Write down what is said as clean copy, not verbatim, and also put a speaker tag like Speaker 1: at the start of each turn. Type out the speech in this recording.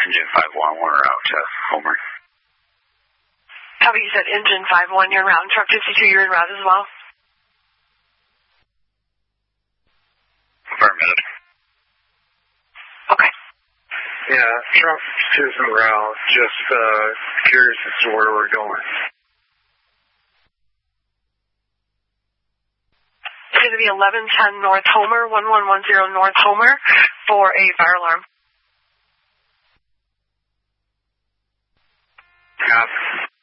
Speaker 1: engine 5-1, we're out to Homer.
Speaker 2: Copy, you said engine 5-1, you're en route. Truck 52, you're en route as well?
Speaker 1: Affirmative.
Speaker 2: Okay.
Speaker 3: Yeah, truck 2's en route. Just curious as to where we're going.
Speaker 2: It's going to be 1110 North Homer, 1110 North Homer for a fire alarm.
Speaker 3: Copy.